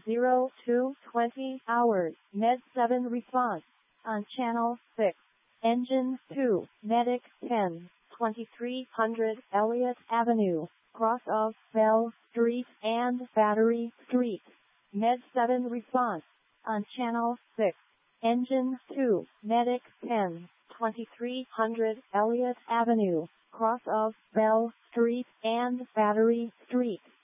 0220 hours. Med 7 response on channel 6. Engine 2, Medic 10, 2300 Elliott Avenue, cross of Bell Street and Battery Street. Med 7 response on channel 6. Engine 2, Medic 10, 2300 Elliott Avenue, cross of Bell Street and Battery Street.